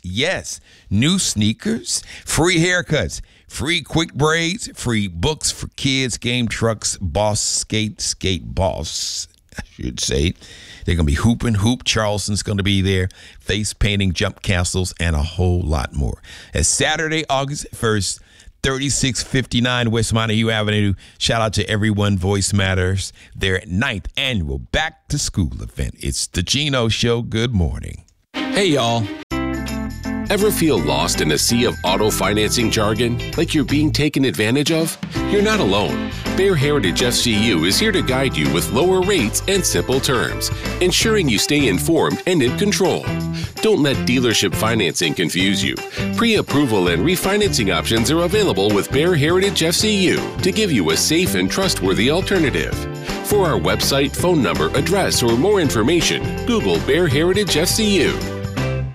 Yes, new sneakers, free haircuts, free quick braids, free books for kids, game trucks, boss, skate boss, I should say. They're going to be hooping, Hoop Charleston's going to be there, face painting, jump castles, and a whole lot more. It's Saturday, August 1st, 3659 West Montague Avenue. Shout out to everyone. Voice Matters. Their 9th annual Back to School event. It's the Gino Show. Good morning. Hey, y'all. Ever feel lost in a sea of auto financing jargon, like you're being taken advantage of? You're not alone. Bear Heritage FCU is here to guide you with lower rates and simple terms, ensuring you stay informed and in control. Don't let dealership financing confuse you. Pre-approval and refinancing options are available with Bear Heritage FCU to give you a safe and trustworthy alternative. For our website, phone number, address, or more information, Google Bear Heritage FCU.